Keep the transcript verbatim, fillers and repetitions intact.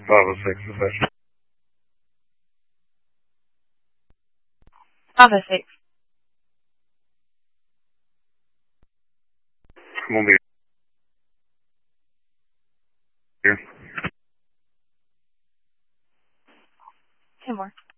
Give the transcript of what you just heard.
five oh six, reception. five oh six. I'm gonna be here. Two more.